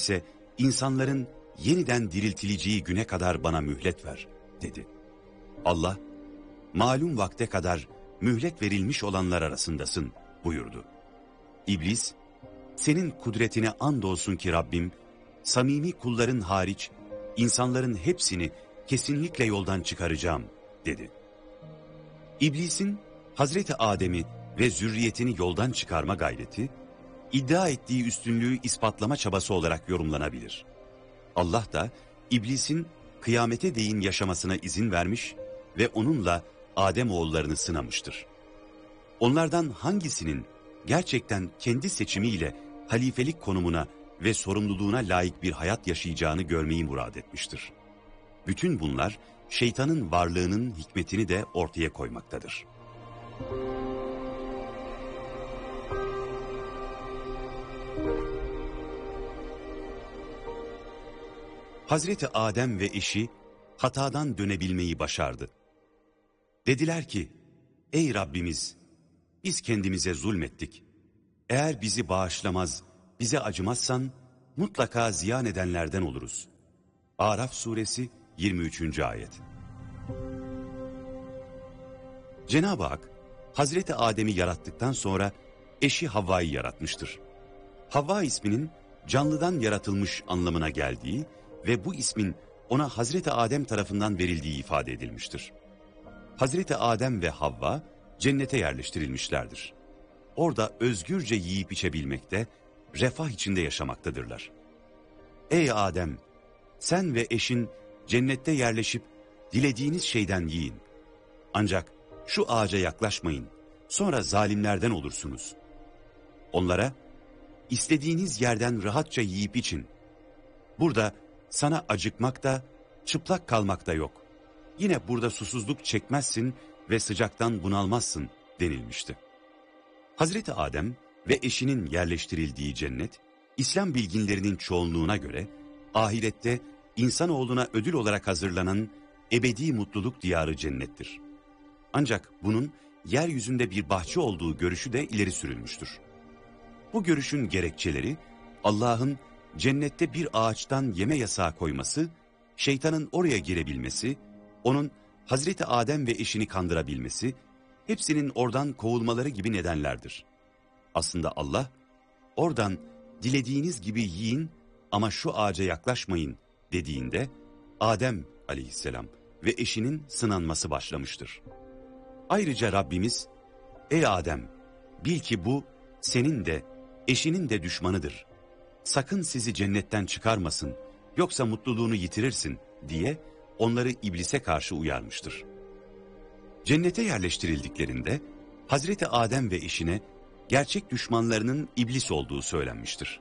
Öyleyse insanların yeniden diriltileceği güne kadar bana mühlet ver, dedi. Allah, malum vakte kadar mühlet verilmiş olanlar arasındasın, buyurdu. İblis, senin kudretine andolsun ki Rabbim, samimi kulların hariç, insanların hepsini kesinlikle yoldan çıkaracağım, dedi. İblisin, Hazreti Adem'i ve zürriyetini yoldan çıkarma gayreti, iddia ettiği üstünlüğü ispatlama çabası olarak yorumlanabilir. Allah da, İblisin kıyamete değin yaşamasına izin vermiş ve onunla Adem oğullarını sınamıştır. Onlardan hangisinin gerçekten kendi seçimiyle halifelik konumuna ve sorumluluğuna layık bir hayat yaşayacağını görmeyi murad etmiştir. Bütün bunlar şeytanın varlığının hikmetini de ortaya koymaktadır. Hazreti Adem ve eşi hatadan dönebilmeyi başardı. Dediler ki, ey Rabbimiz, biz kendimize zulmettik. Eğer bizi bağışlamaz, bize acımazsan mutlaka ziyan edenlerden oluruz. Araf suresi 23. ayet. Cenab-ı Hak, Hazreti Adem'i yarattıktan sonra eşi Havva'yı yaratmıştır. Havva isminin canlıdan yaratılmış anlamına geldiği ve bu ismin ona Hazreti Adem tarafından verildiği ifade edilmiştir. Hazreti Adem ve Havva cennete yerleştirilmişlerdir. Orada özgürce yiyip içebilmekte, refah içinde yaşamaktadırlar. Ey Adem, sen ve eşin cennette yerleşip dilediğiniz şeyden yiyin. Ancak şu ağaca yaklaşmayın, sonra zalimlerden olursunuz. Onlara, istediğiniz yerden rahatça yiyip için. Burada sana acıkmak da, çıplak kalmak da yok. Yine burada susuzluk çekmezsin ve sıcaktan bunalmazsın denilmişti. Hazreti Adem ve eşinin yerleştirildiği cennet, İslam bilginlerinin çoğunluğuna göre ahirette insanoğluna ödül olarak hazırlanan ebedi mutluluk diyarı cennettir. Ancak bunun yeryüzünde bir bahçe olduğu görüşü de ileri sürülmüştür. Bu görüşün gerekçeleri Allah'ın cennette bir ağaçtan yeme yasağı koyması, şeytanın oraya girebilmesi, onun Hazreti Adem ve eşini kandırabilmesi, hepsinin oradan kovulmaları gibi nedenlerdir. Aslında Allah, oradan dilediğiniz gibi yiyin ama şu ağaca yaklaşmayın dediğinde, Adem aleyhisselam ve eşinin sınanması başlamıştır. Ayrıca Rabbimiz, ey Adem, bil ki bu senin de eşinin de düşmanıdır. Sakın sizi cennetten çıkarmasın, yoksa mutluluğunu yitirirsin diye onları iblise karşı uyarmıştır. Cennete yerleştirildiklerinde Hazreti Adem ve eşine gerçek düşmanlarının iblis olduğu söylenmiştir.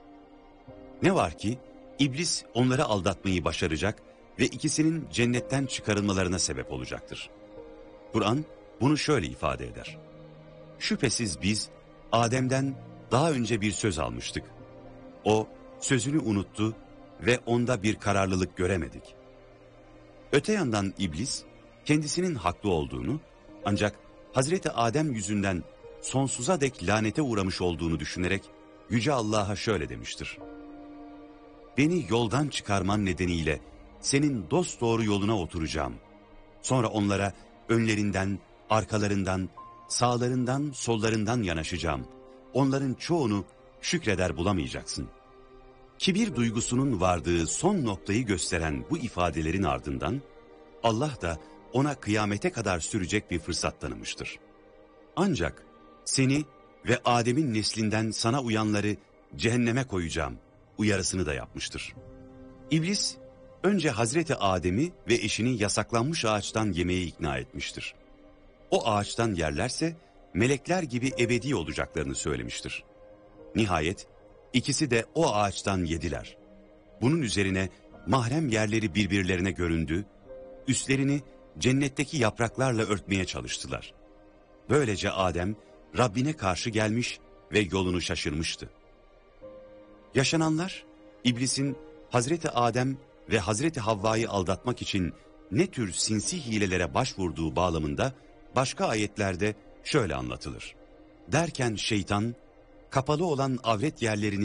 Ne var ki iblis onları aldatmayı başaracak ve ikisinin cennetten çıkarılmalarına sebep olacaktır. Kur'an bunu şöyle ifade eder. Şüphesiz biz Adem'den daha önce bir söz almıştık. O sözünü unuttu ve onda bir kararlılık göremedik. Öte yandan iblis kendisinin haklı olduğunu, ancak Hazreti Adem yüzünden sonsuza dek lanete uğramış olduğunu düşünerek Yüce Allah'a şöyle demiştir. Beni yoldan çıkarman nedeniyle senin dosdoğru yoluna oturacağım. Sonra onlara önlerinden, arkalarından, sağlarından, sollarından yanaşacağım. Onların çoğunu şükreder bulamayacaksın. Kibir duygusunun vardığı son noktayı gösteren bu ifadelerin ardından Allah da ona kıyamete kadar sürecek bir fırsat tanımıştır. Ancak seni ve Adem'in neslinden sana uyanları cehenneme koyacağım uyarısını da yapmıştır. İblis önce Hazreti Adem'i ve eşini yasaklanmış ağaçtan yemeye ikna etmiştir. O ağaçtan yerlerse melekler gibi ebedi olacaklarını söylemiştir. Nihayet ikisi de o ağaçtan yediler. Bunun üzerine mahrem yerleri birbirlerine göründü, üstlerini cennetteki yapraklarla örtmeye çalıştılar. Böylece Adem Rabbine karşı gelmiş ve yolunu şaşırmıştı. Yaşananlar, İblisin Hazreti Adem ve Hazreti Havva'yı aldatmak için ne tür sinsi hilelere başvurduğu bağlamında başka ayetlerde şöyle anlatılır. Derken şeytan, kapalı olan avret yerlerini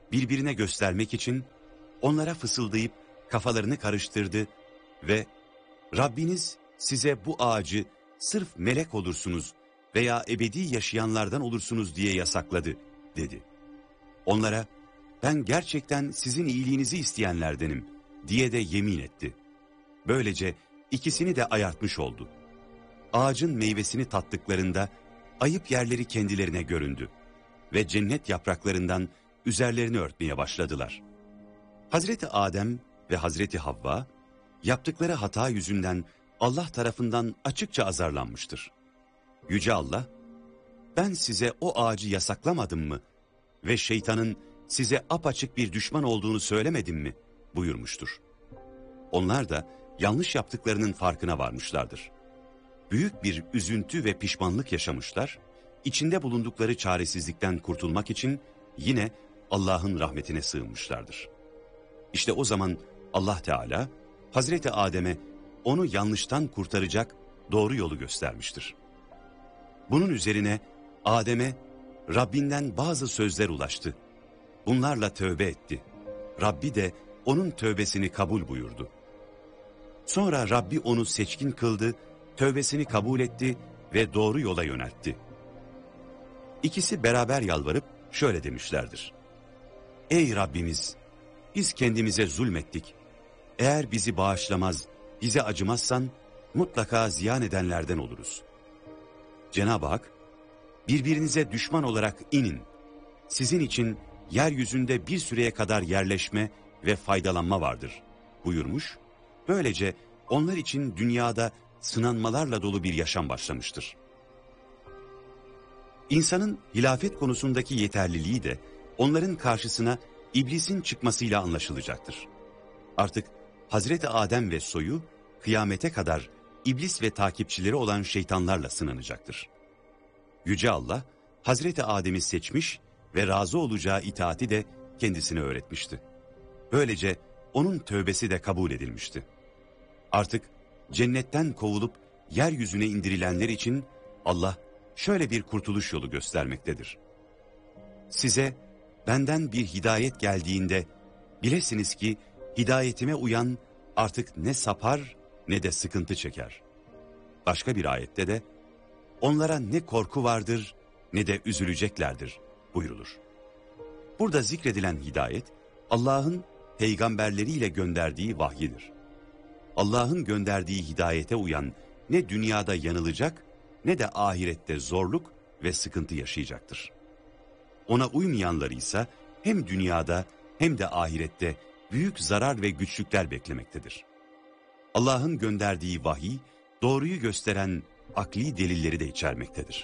birbirine göstermek için onlara fısıldayıp kafalarını karıştırdı ve Rabbiniz size bu ağacı sırf melek olursunuz veya ebedi yaşayanlardan olursunuz diye yasakladı dedi. Onlara ben gerçekten sizin iyiliğinizi isteyenlerdenim diye de yemin etti. Böylece ikisini de ayartmış oldu. Ağacın meyvesini tattıklarında ayıp yerleri kendilerine göründü ve cennet yapraklarından üzerlerini örtmeye başladılar. Hazreti Adem ve Hazreti Havva yaptıkları hata yüzünden Allah tarafından açıkça azarlanmıştır. Yüce Allah, ben size o ağacı yasaklamadım mı ve şeytanın size apaçık bir düşman olduğunu söylemedim mi buyurmuştur. Onlar da yanlış yaptıklarının farkına varmışlardır. Büyük bir üzüntü ve pişmanlık yaşamışlar, içinde bulundukları çaresizlikten kurtulmak için yine Allah'ın rahmetine sığınmışlardır. İşte o zaman Allah Teala Hazreti Adem'e onu yanlıştan kurtaracak doğru yolu göstermiştir. Bunun üzerine Adem'e Rabbinden bazı sözler ulaştı. Bunlarla tövbe etti. Rabbi de onun tövbesini kabul buyurdu. Sonra Rabbi onu seçkin kıldı, tövbesini kabul etti ve doğru yola yöneltti. İkisi beraber yalvarıp şöyle demişlerdir. Ey Rabbimiz! Biz kendimize zulmettik. Eğer bizi bağışlamaz, bize acımazsan mutlaka ziyan edenlerden oluruz. Cenab-ı Hak, birbirinize düşman olarak inin. Sizin için yeryüzünde bir süreye kadar yerleşme ve faydalanma vardır buyurmuş. Böylece onlar için dünyada sınanmalarla dolu bir yaşam başlamıştır. İnsanın hilafet konusundaki yeterliliği de onların karşısına iblisin çıkmasıyla anlaşılacaktır. Artık Hazreti Adem ve soyu kıyamete kadar iblis ve takipçileri olan şeytanlarla sınanacaktır. Yüce Allah Hazreti Adem'i seçmiş ve razı olacağı itaati de kendisine öğretmişti. Böylece onun tövbesi de kabul edilmişti. Artık cennetten kovulup yeryüzüne indirilenler için Allah şöyle bir kurtuluş yolu göstermektedir. Size benden bir hidayet geldiğinde bilesiniz ki hidayetime uyan artık ne sapar ne de sıkıntı çeker. Başka bir ayette de onlara ne korku vardır ne de üzüleceklerdir buyrulur. Burada zikredilen hidayet Allah'ın peygamberleriyle gönderdiği vahyidir. Allah'ın gönderdiği hidayete uyan ne dünyada yanılacak ne de ahirette zorluk ve sıkıntı yaşayacaktır. Ona uymayanları ise hem dünyada hem de ahirette büyük zarar ve güçlükler beklemektedir. Allah'ın gönderdiği vahiy doğruyu gösteren akli delilleri de içermektedir.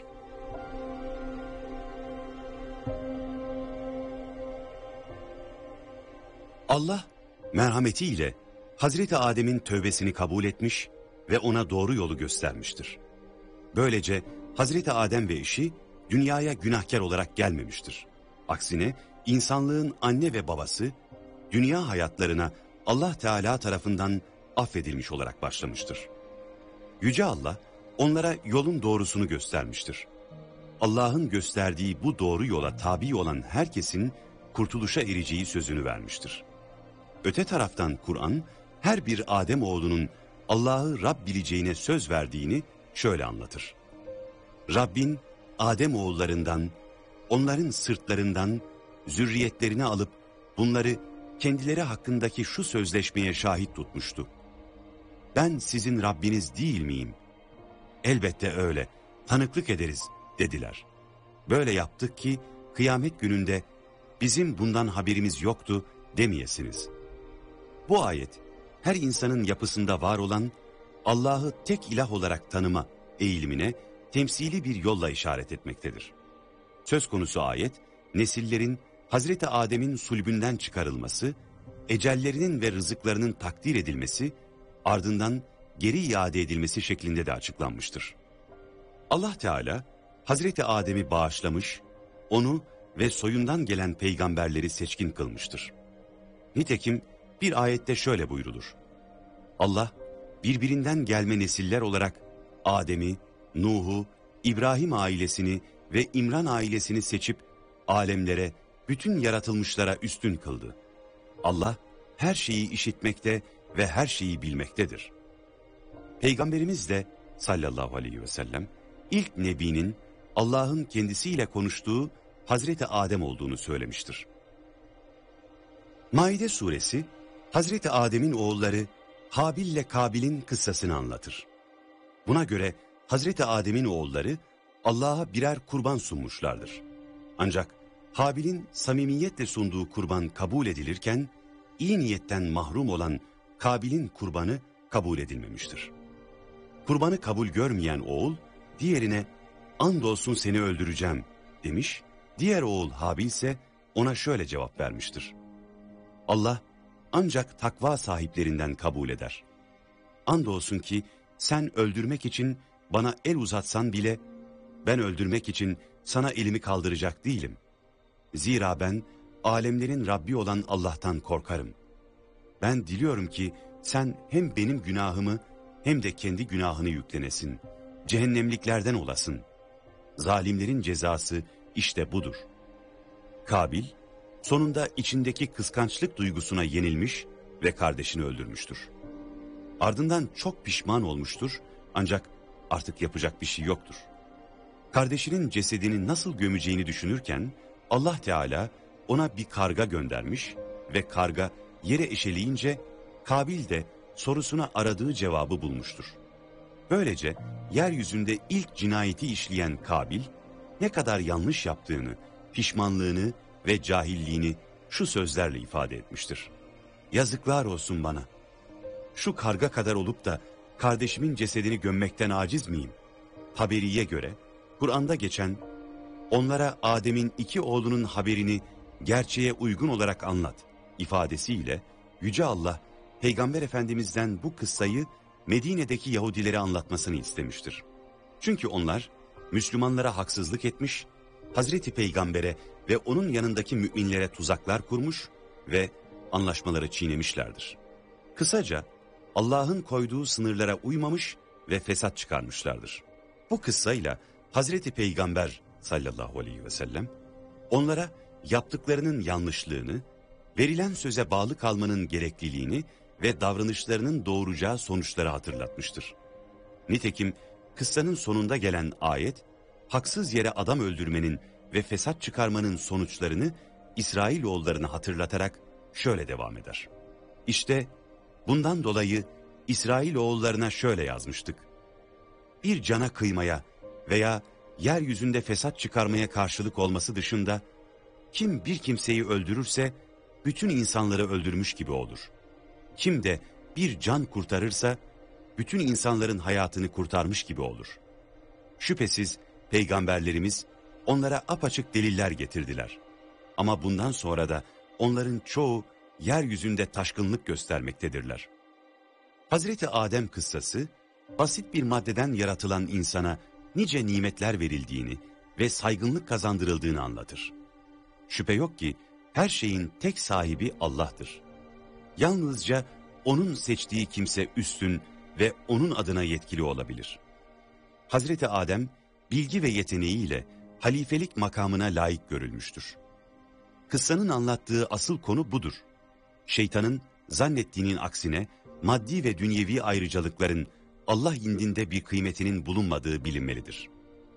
Allah merhametiyle Hazreti Adem'in tövbesini kabul etmiş ve ona doğru yolu göstermiştir. Böylece Hazreti Adem ve eşi dünyaya günahkar olarak gelmemiştir. Aksine insanlığın anne ve babası dünya hayatlarına Allah Teala tarafından affedilmiş olarak başlamıştır. Yüce Allah onlara yolun doğrusunu göstermiştir. Allah'ın gösterdiği bu doğru yola tabi olan herkesin kurtuluşa ereceği sözünü vermiştir. Öte taraftan Kur'an her bir Adem oğlunun Allah'ı Rab bileceğine söz verdiğini şöyle anlatır. Rabbin Adem oğullarından, onların sırtlarından zürriyetlerini alıp bunları kendileri hakkındaki şu sözleşmeye şahit tutmuştu. Ben sizin Rabbiniz değil miyim? Elbette öyle, tanıklık ederiz dediler. Böyle yaptık ki kıyamet gününde bizim bundan haberimiz yoktu demeyesiniz. Bu ayet her insanın yapısında var olan Allah'ı tek ilah olarak tanıma eğilimine temsili bir yolla işaret etmektedir. Söz konusu ayet, nesillerin Hazreti Adem'in sulbünden çıkarılması, ecellerinin ve rızıklarının takdir edilmesi, ardından geri iade edilmesi şeklinde de açıklanmıştır. Allah Teala Hazreti Adem'i bağışlamış, onu ve soyundan gelen peygamberleri seçkin kılmıştır. Nitekim bir ayette şöyle buyrulur. Allah birbirinden gelme nesiller olarak Adem'i, Nuh'u, İbrahim ailesini ve İmran ailesini seçip alemlere bütün yaratılmışlara üstün kıldı. Allah her şeyi işitmekte ve her şeyi bilmektedir. Peygamberimiz de sallallahu aleyhi ve sellem ilk nebinin Allah'ın kendisiyle konuştuğu Hazreti Adem olduğunu söylemiştir. Maide suresi Hazreti Adem'in oğulları Habil ile Kabil'in kıssasını anlatır. Buna göre Hazreti Adem'in oğulları Allah'a birer kurban sunmuşlardır. Ancak Habil'in samimiyetle sunduğu kurban kabul edilirken iyi niyetten mahrum olan Kabil'in kurbanı kabul edilmemiştir. Kurbanı kabul görmeyen oğul diğerine "Andolsun seni öldüreceğim" demiş, diğer oğul Habil ise ona şöyle cevap vermiştir: Allah ancak takva sahiplerinden kabul eder. Andolsun ki sen öldürmek için bana el uzatsan bile ben öldürmek için sana elimi kaldıracak değilim. Zira ben alemlerin Rabbi olan Allah'tan korkarım. Ben diliyorum ki sen hem benim günahımı hem de kendi günahını yüklenesin. Cehennemliklerden olasın. Zalimlerin cezası işte budur. Kabil sonunda içindeki kıskançlık duygusuna yenilmiş ve kardeşini öldürmüştür. Ardından çok pişman olmuştur ancak artık yapacak bir şey yoktur. Kardeşinin cesedini nasıl gömeceğini düşünürken Allah Teala ona bir karga göndermiş ve karga yere eşeleyince Kabil de sorusuna aradığı cevabı bulmuştur. Böylece yeryüzünde ilk cinayeti işleyen Kabil ne kadar yanlış yaptığını, pişmanlığını ve cahilliğini şu sözlerle ifade etmiştir: Yazıklar olsun bana. Şu karga kadar olup da kardeşimin cesedini gömmekten aciz miyim? Haberiye göre Kur'an'da geçen onlara Adem'in iki oğlunun haberini gerçeğe uygun olarak anlat ifadesiyle Yüce Allah Peygamber Efendimiz'den bu kıssayı Medine'deki Yahudilere anlatmasını istemiştir. Çünkü onlar Müslümanlara haksızlık etmiş, Hazreti Peygamber'e ve onun yanındaki müminlere tuzaklar kurmuş ve anlaşmaları çiğnemişlerdir. Kısaca Allah'ın koyduğu sınırlara uymamış ve fesat çıkarmışlardır. Bu kıssayla Hazreti Peygamber sallallahu aleyhi ve sellem onlara yaptıklarının yanlışlığını, verilen söze bağlı kalmanın gerekliliğini ve davranışlarının doğuracağı sonuçları hatırlatmıştır. Nitekim kıssanın sonunda gelen ayet, haksız yere adam öldürmenin ve fesat çıkarmanın sonuçlarını İsrailoğullarına hatırlatarak şöyle devam eder: İşte bundan dolayı İsrailoğullarına şöyle yazmıştık: Bir cana kıymaya veya yeryüzünde fesat çıkarmaya karşılık olması dışında kim bir kimseyi öldürürse bütün insanları öldürmüş gibi olur. Kim de bir can kurtarırsa bütün insanların hayatını kurtarmış gibi olur. Şüphesiz peygamberlerimiz onlara apaçık deliller getirdiler. Ama bundan sonra da onların çoğu yeryüzünde taşkınlık göstermektedirler. Hazreti Adem kıssası, basit bir maddeden yaratılan insana nice nimetler verildiğini ve saygınlık kazandırıldığını anlatır. Şüphe yok ki her şeyin tek sahibi Allah'tır. Yalnızca O'nun seçtiği kimse üstün ve O'nun adına yetkili olabilir. Hazreti Adem, bilgi ve yeteneğiyle halifelik makamına layık görülmüştür. Kıssanın anlattığı asıl konu budur. Şeytanın zannettiğinin aksine maddi ve dünyevi ayrıcalıkların Allah indinde bir kıymetinin bulunmadığı bilinmelidir.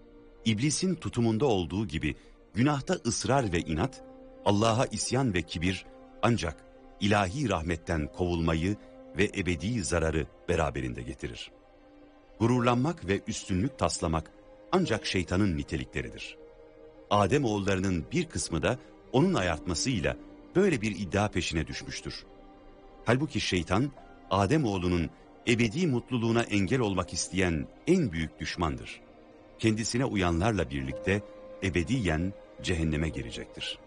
İblisin tutumunda olduğu gibi günahta ısrar ve inat, Allah'a isyan ve kibir ancak ilahi rahmetten kovulmayı ve ebedi zararı beraberinde getirir. Gururlanmak ve üstünlük taslamak ancak şeytanın nitelikleridir. Adem oğullarının bir kısmı da onun ayartmasıyla böyle bir iddia peşine düşmüştür. Halbuki şeytan, Adem oğlunun ebedi mutluluğuna engel olmak isteyen en büyük düşmandır. Kendisine uyanlarla birlikte ebediyen cehenneme girecektir.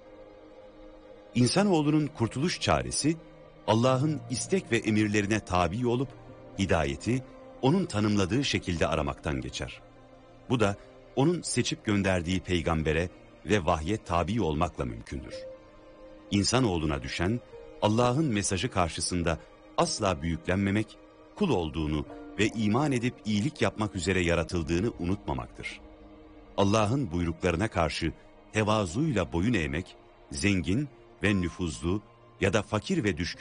İnsanoğlunun kurtuluş çaresi, Allah'ın istek ve emirlerine tabi olup, hidayeti O'nun tanımladığı şekilde aramaktan geçer. Bu da O'nun seçip gönderdiği peygambere ve vahye tabi olmakla mümkündür. İnsanoğluna düşen, Allah'ın mesajı karşısında asla büyüklenmemek, kul olduğunu ve iman edip iyilik yapmak üzere yaratıldığını unutmamaktır. Allah'ın buyruklarına karşı tevazuyla boyun eğmek zengin ve nüfuzlu ya da fakir ve düşkün